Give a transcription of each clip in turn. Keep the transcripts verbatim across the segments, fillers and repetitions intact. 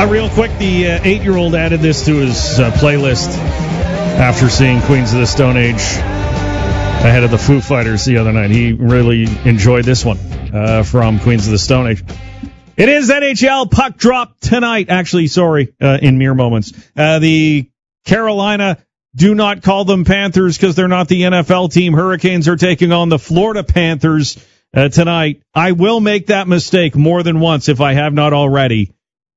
Uh, real quick, the uh, eight-year-old added this to his uh, playlist after seeing Queens of the Stone Age ahead of the Foo Fighters the other night. He really enjoyed this one uh, from Queens of the Stone Age. It is N H L puck drop tonight. Actually, sorry, uh, in mere moments. Uh, the Carolina, do not call them Panthers because they're not the N F L team. Hurricanes are taking on the Florida Panthers uh, tonight. I will make that mistake more than once if I have not already.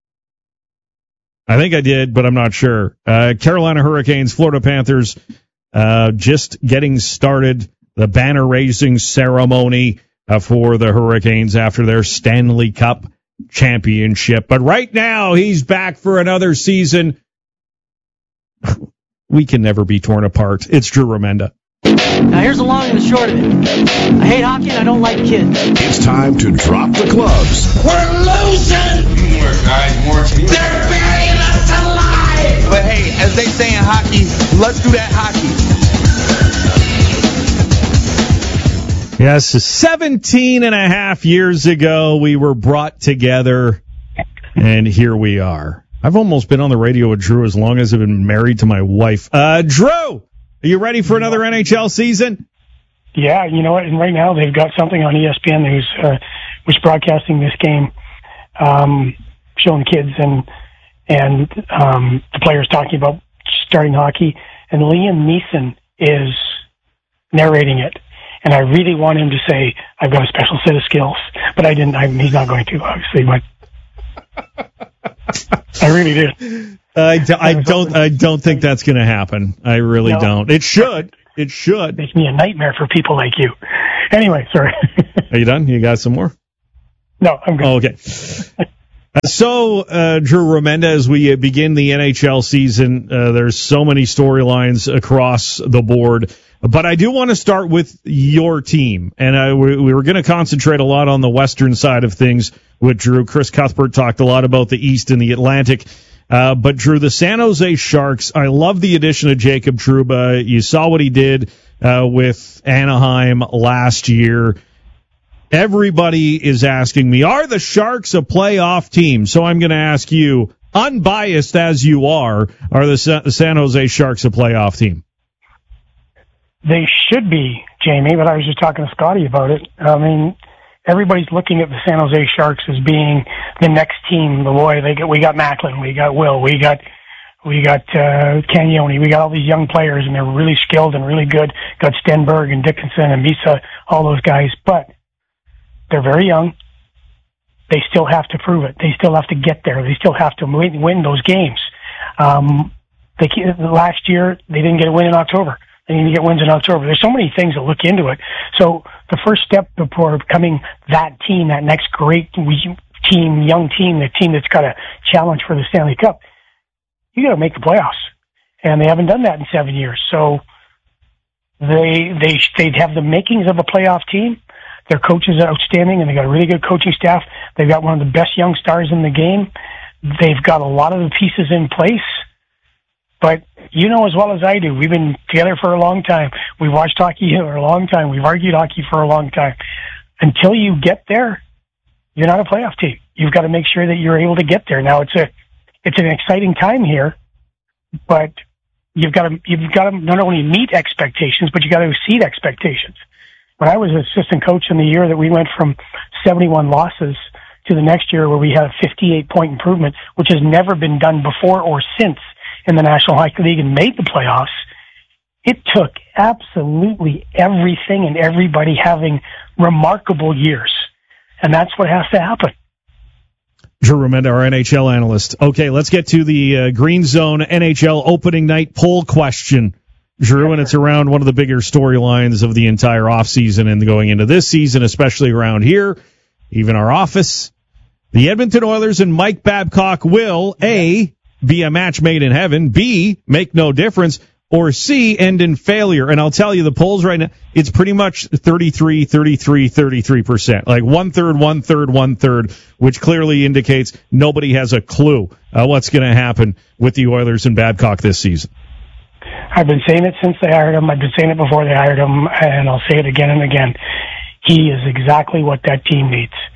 I think I did, but I'm not sure. Uh, Carolina Hurricanes, Florida Panthers, uh, just getting started. The banner raising ceremony uh, for the Hurricanes after their Stanley Cup championship. But right now, he's back for another season. We can never be torn apart. It's Drew Remenda. Now here's the long and the short of it. I hate hockey and I don't like kids. It's time to drop the gloves. We're losing! Teamwork, guys, more teamwork. They're burying us alive! But hey, as they say in hockey, let's do that hockey. Yes, seventeen and a half years ago, we were brought together, and here we are. I've almost been on the radio with Drew as long as I've been married to my wife. Uh, Drew, are you ready for another N H L season? Yeah, you know what? And right now they've got something on E S P N who's uh, who's broadcasting this game, um, showing kids and and um, the players talking about starting hockey. And Liam Neeson is narrating it. And I really want him to say, I've got a special set of skills. But I didn't. I, he's not going to, obviously. But I really did. I, d- I don't. I don't think that's going to happen. I really no. don't. It should. It should. It makes me a nightmare for people like you. Anyway, sorry. Are you done? You got some more? No, I'm good. Oh, okay. Uh, so, uh, Drew Remenda, as we begin the N H L season, uh, there's so many storylines across the board. But I do want to start with your team. And uh, we, we were going to concentrate a lot on the western side of things with Drew. Chris Cuthbert talked a lot about the East and the Atlantic. Uh, but, Drew, the San Jose Sharks, I love the addition of Jacob Trouba. You saw what he did uh, with Anaheim last year. Everybody is asking me, are the Sharks a playoff team? So I'm going to ask you, unbiased as you are, are the Sa- San Jose Sharks a playoff team? They should be, Jamie, but I was just talking to Scotty about it. I mean, everybody's looking at the San Jose Sharks as being the next team. The boy, they get, we got Macklin, we got Will, we got we got uh, Cagnoni, we got all these young players, and they're really skilled and really good. Got Stenberg and Dickinson and Misa, all those guys, but they're very young. They still have to prove it. They still have to get there. They still have to win, win those games. Um, they last year they didn't get a win in October. They need to get wins in October. There's so many things that look into it. So the first step before becoming that team, that next great team, young team, the team that's got a challenge for the Stanley Cup, you got to make the playoffs. And they haven't done that in seven years. So they they they have the makings of a playoff team. Their coach is outstanding, and they got a really good coaching staff. They've got one of the best young stars in the game. They've got a lot of the pieces in place. But you know as well as I do, we've been together for a long time. We've watched hockey for a long time. We've argued hockey for a long time. Until you get there, you're not a playoff team. You've got to make sure that you're able to get there. Now it's a, it's an exciting time here, but you've got to, you've got to not only meet expectations, but you got to exceed expectations. When I was assistant coach in the year that we went from seventy-one losses to the next year where we had a fifty-eight point improvement, which has never been done before or since in the National Hockey League, and made the playoffs, it took absolutely everything and everybody having remarkable years. And that's what has to happen. Drew Remenda, our N H L analyst. Okay, let's get to the uh, Green Zone N H L opening night poll question, Drew, and it's around one of the bigger storylines of the entire offseason and going into this season, especially around here, even our office. The Edmonton Oilers and Mike Babcock will, A, be a match made in heaven, B, make no difference, or C, end in failure. And I'll tell you, the polls right now, it's pretty much thirty-three, thirty-three, thirty-three percent. Like one-third, one-third, one-third, which clearly indicates nobody has a clue uh, what's going to happen with the Oilers and Babcock this season. I've been saying it since they hired him. I've been saying it before they hired him, and I'll say it again and again. He is exactly what that team needs.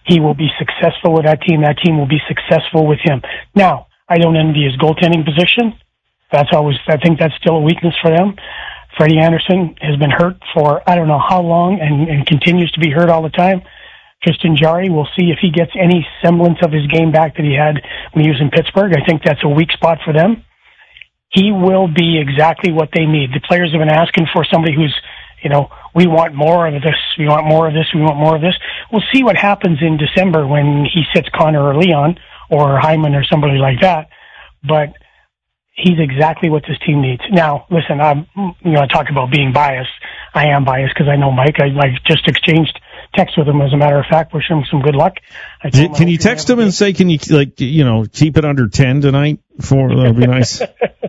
He will be successful with that team. That team will be successful with him. Now, I don't envy his goaltending position. That's always, I think that's still a weakness for them. Freddie Anderson has been hurt for I don't know how long and, and continues to be hurt all the time. Tristan Jarry, we'll see if he gets any semblance of his game back that he had when he was in Pittsburgh. I think that's a weak spot for them. He will be exactly what they need. The players have been asking for somebody who's, you know, we want more of this, we want more of this, we want more of this. We'll see what happens in December when he sits Connor or Leon or Hyman or somebody like that. But he's exactly what this team needs. Now, listen, I'm, you know, I talk about being biased. I am biased because I know Mike. I, I just exchanged text with him, as a matter of fact, wish him some good luck. I Did, can you text him and say, can you, like, you know, keep it under ten tonight? For that would be nice.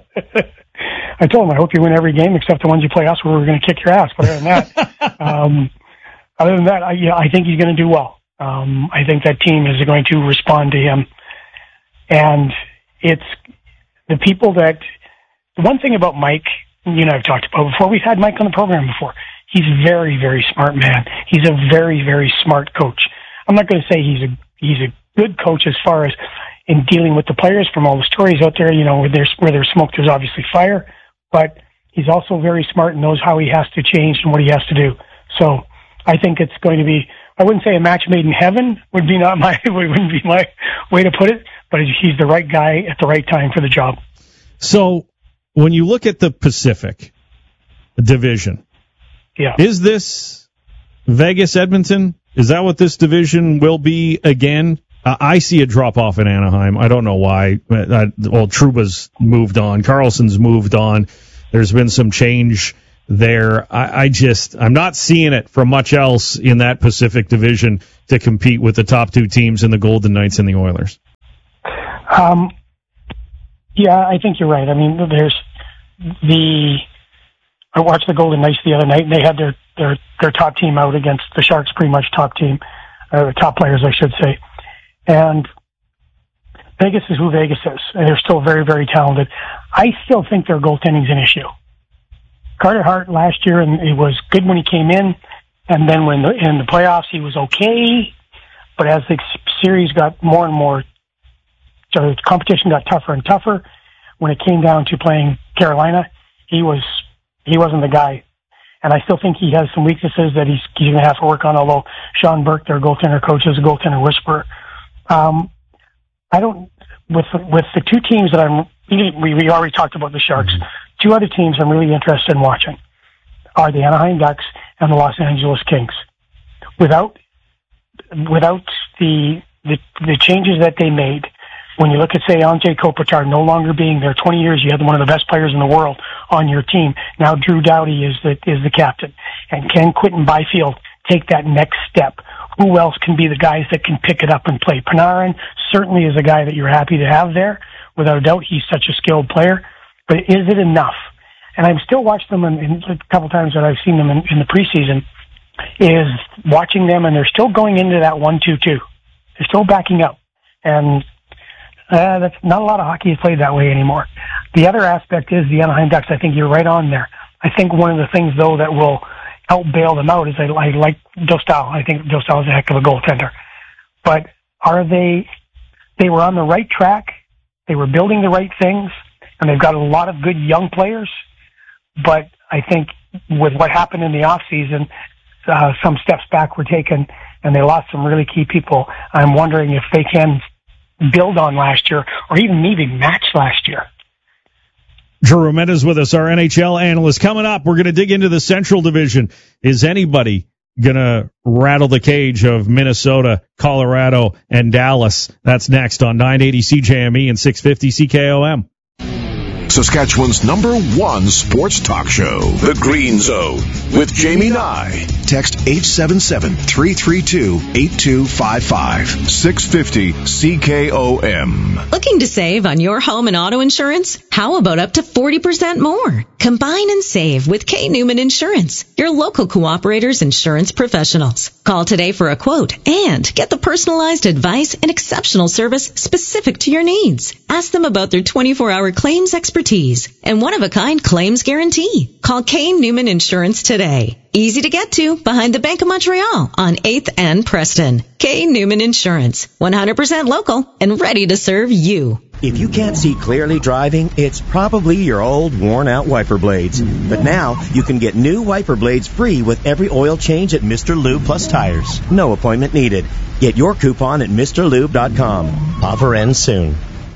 I told him, I hope you win every game except the ones you play us where we're going to kick your ass. But other than that, um, other than that, I, yeah, I think he's going to do well. Um, I think that team is going to respond to him. And it's the people that, the one thing about Mike, you know, I've talked about before, we've had Mike on the program before. He's a very, very smart man. He's a very, very smart coach. I'm not going to say he's a, he's a good coach as far as in dealing with the players from all the stories out there, you know, where there's, where there's smoke, there's obviously fire, but he's also very smart and knows how he has to change and what he has to do. So I think it's going to be, I wouldn't say a match made in heaven would be not my, wouldn't be my way to put it, but he's the right guy at the right time for the job. So when you look at the Pacific Division, yeah, is this Vegas Edmonton? Is that what this division will be again? Uh, I see a drop off in Anaheim. I don't know why. Uh, well, Trouba's moved on. Carlson's moved on. There's been some change there. I, I just, I'm not seeing it for much else in that Pacific Division to compete with the top two teams in the Golden Knights and the Oilers. Um, yeah, I think you're right. I mean, there's the, I watched the Golden Knights the other night, and they had their, their, their top team out against the Sharks, pretty much top team, uh, top players, I should say. And Vegas is who Vegas is, and they're still very, very talented. I still think their goaltending's an issue. Carter Hart last year, and it was good when he came in, and then when the, in the playoffs he was okay, but as the series got more and more, so the competition got tougher and tougher. When it came down to playing Carolina, he was he wasn't the guy, and I still think he has some weaknesses that he's he's going to have to work on. Although Sean Burke, their goaltender coach, is a goaltender whisperer. Um, I don't with with the two teams that I'm. We we already talked about the Sharks. Two other teams I'm really interested in watching are the Anaheim Ducks and the Los Angeles Kings. Without without the the, the changes that they made, when you look at, say, Anze Kopitar no longer being there, twenty years, you had one of the best players in the world on your team. Now Drew Doughty is the is the captain, and can Quinton Byfield take that next step? Who else can be the guys that can pick it up and play? Panarin certainly is a guy that you're happy to have there. Without a doubt, he's such a skilled player. But is it enough? And I'm still watching them, in, in a couple times that I've seen them in, in the preseason, is watching them, and they're still going into that one two two. They're still backing up. And uh, that's not a lot of hockey is played that way anymore. The other aspect is the Anaheim Ducks. I think you're right on there. I think one of the things, though, that will help bail them out is I, I like Dostal. I think Dostal is a heck of a goaltender. But are they, they were on the right track. They were building the right things, and they've got a lot of good young players. But I think with what happened in the off season, uh, some steps back were taken, and they lost some really key people. I'm wondering if they can build on last year, or even maybe match last year. Drew Rametta's with us, our N H L analyst. Coming up, we're going to dig into the Central Division. Is anybody going to rattle the cage of Minnesota, Colorado, and Dallas? That's next on nine eighty C J M E and six fifty C K O M. Saskatchewan's number one sports talk show, The Green Zone, with Jamie Nye. Text eight seven seven, three three two, eight two five five. six fifty C K O M. Looking to save on your home and auto insurance? How about up to forty percent more? Combine and save with K. Newman Insurance, your local cooperator's insurance professionals. Call today for a quote and get the personalized advice and exceptional service specific to your needs. Ask them about their twenty-four hour claims expertise expertise and one-of-a-kind claims guarantee. Call Kane Newman Insurance today. Easy to get to behind the Bank of Montreal on eighth and Preston. Kane Newman Insurance, one hundred percent local and ready to serve you. If you can't see clearly driving, it's probably your old, worn-out wiper blades. But now, you can get new wiper blades free with every oil change at Mister Lube Plus Tires. No appointment needed. Get your coupon at Mr Lube dot com. Offer ends soon.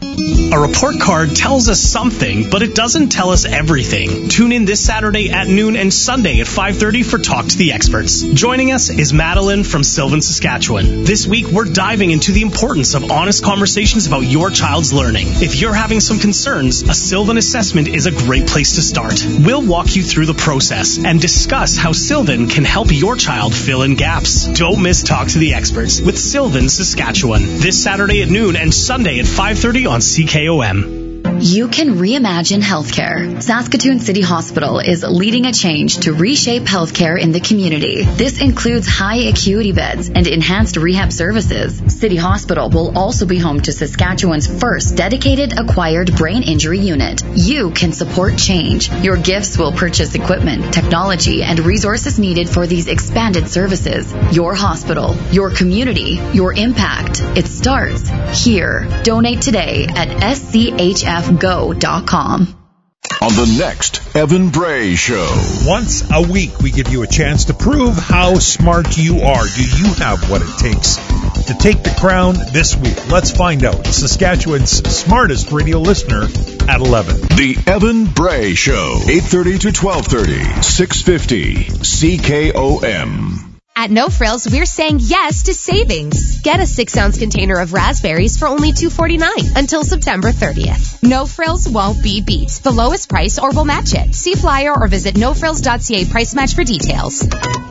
A report card tells us something, but it doesn't tell us everything. Tune in this Saturday at noon and Sunday at five thirty for Talk to the Experts. Joining us is Madeline from Sylvan, Saskatchewan. This week, we're diving into the importance of honest conversations about your child's learning. If you're having some concerns, a Sylvan assessment is a great place to start. We'll walk you through the process and discuss how Sylvan can help your child fill in gaps. Don't miss Talk to the Experts with Sylvan, Saskatchewan. This Saturday at noon and Sunday at five thirty on C K O M. You can reimagine healthcare. Saskatoon City Hospital is leading a change to reshape healthcare in the community. This includes high acuity beds and enhanced rehab services. City Hospital will also be home to Saskatchewan's first dedicated acquired brain injury unit. You can support change. Your gifts will purchase equipment, technology, and resources needed for these expanded services. Your hospital, your community, your impact. It starts here. Donate today at S C H F go dot com. On the next Evan Bray Show. Once a week, we give you a chance to prove how smart you are. Do you have what it takes to take the crown this week? Let's find out. Saskatchewan's smartest radio listener at eleven. The Evan Bray Show, eight thirty to twelve thirty, six fifty C K O M. At No Frills, we're saying yes to savings. Get a six-ounce container of raspberries for only two dollars and forty-nine cents until September thirtieth. No Frills won't be beat. The lowest price or we'll match it. See flyer or visit no frills dot c a price match for details.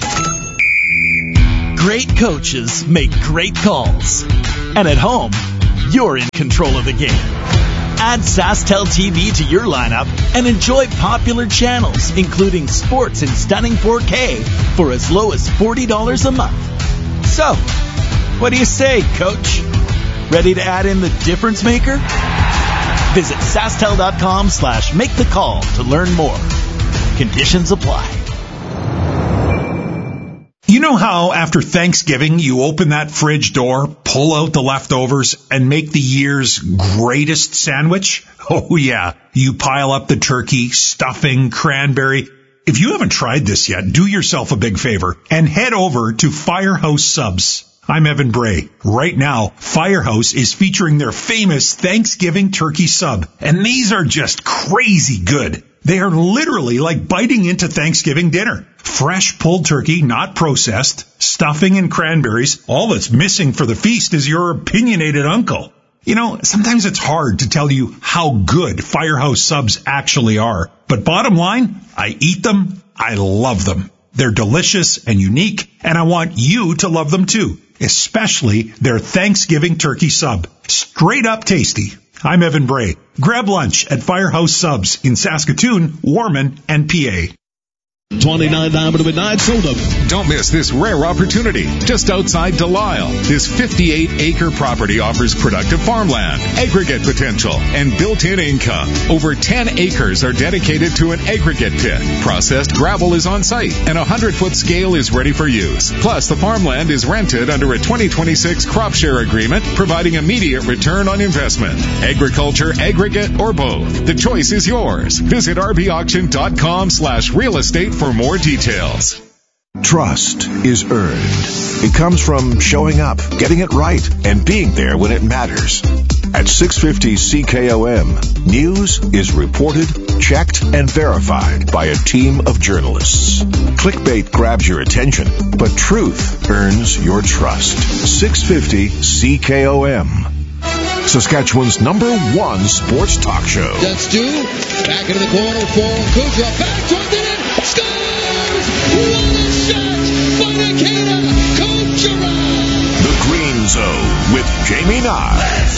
Great coaches make great calls. And at home, you're in control of the game. Add SaskTel T V to your lineup and enjoy popular channels, including sports in stunning four K for as low as forty dollars a month. So, what do you say, Coach? Ready to add in the difference maker? Visit SaskTel.com slash make the call to learn more. Conditions apply. You know how after Thanksgiving you open that fridge door, pull out the leftovers, and make the year's greatest sandwich? Oh yeah, you pile up the turkey, stuffing, cranberry. If you haven't tried this yet, do yourself a big favor and head over to Firehouse Subs. I'm Evan Bray. Right now, Firehouse is featuring their famous Thanksgiving turkey sub, and these are just crazy good. They are literally like biting into Thanksgiving dinner. Fresh pulled turkey, not processed, stuffing and cranberries. All that's missing for the feast is your opinionated uncle. You know, sometimes it's hard to tell you how good Firehouse subs actually are. But bottom line, I eat them, I love them. They're delicious and unique, and I want you to love them too, especially their Thanksgiving turkey sub. Straight up tasty. I'm Evan Bray. Grab lunch at Firehouse Subs in Saskatoon, Warman, and P A. twenty-nine down to midnight, sold them. Don't miss this rare opportunity. Just outside Delisle, this fifty-eight acre property offers productive farmland, aggregate potential, and built-in income. Over ten acres are dedicated to an aggregate pit. Processed gravel is on site, and a hundred foot scale is ready for use. Plus, the farmland is rented under a twenty twenty-six crop share agreement, providing immediate return on investment. Agriculture, aggregate, or both. The choice is yours. Visit r b auction dot com slash real estate for more details. Trust is earned. It comes from showing up, getting it right, and being there when it matters. At six fifty C K O M, news is reported, checked, and verified by a team of journalists. Clickbait grabs your attention, but truth earns your trust. six fifty C K O M. Saskatchewan's number one sports talk show. That's Stu. Back into the corner for Kudra. Back toward the net. Scores! What a shot by Nikita Kucherov! The Green Zone with Jamie Nye.